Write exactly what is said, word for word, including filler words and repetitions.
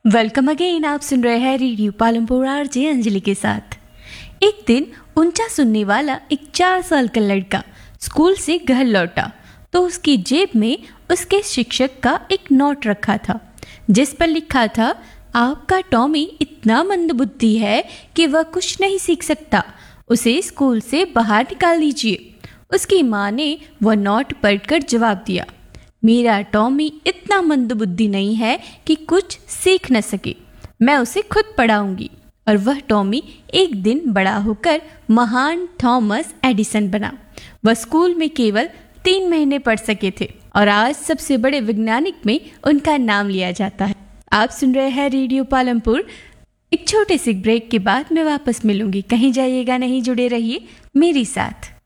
Welcome again. आप सुन रहे हैं रेडियो पालमपुर आरजे अंजलि के साथ। एक दिन ऊंचा सुनने वाला एक चार साल का लड़का स्कूल से घर लौटा तो उसकी जेब में उसके शिक्षक का एक नोट रखा था, जिस पर लिखा था, आपका टॉमी इतना मंदबुद्धि है कि वह कुछ नहीं सीख सकता, उसे स्कूल से बाहर निकाल दीजिए। उसकी माँ ने वह नोट पढ़कर जवाब दिया, मेरा टॉमी इतना मंदबुद्धि नहीं है कि कुछ सीख न सके, मैं उसे खुद पढ़ाऊंगी। और वह टॉमी एक दिन बड़ा होकर महान थॉमस एडिसन बना। वह स्कूल में केवल तीन महीने पढ़ सके थे और आज सबसे बड़े वैज्ञानिक में उनका नाम लिया जाता है। आप सुन रहे हैं रेडियो पालमपुर। एक छोटे से ब्रेक के बाद मैं वापस मिलूंगी, कहीं जाइएगा नहीं, जुड़े रहिए मेरे साथ।